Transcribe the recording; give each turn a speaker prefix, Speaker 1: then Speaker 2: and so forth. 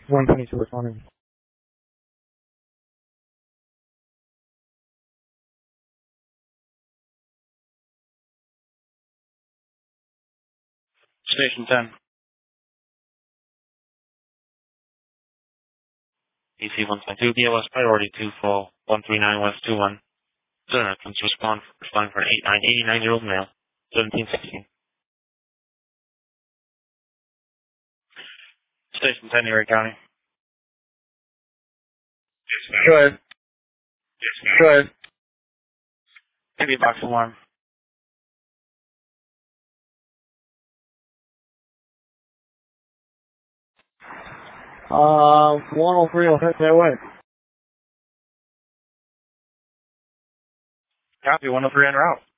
Speaker 1: 122 responding.
Speaker 2: Station 10. DC 122, BOS priority 24 139 West 21. Center comes respond for an 8980 male, 1716. Station 10, Erie County.
Speaker 1: Go ahead. Go ahead.
Speaker 2: Heavy box alarm.
Speaker 1: 103 will head that way.
Speaker 2: Copy, 103 en route.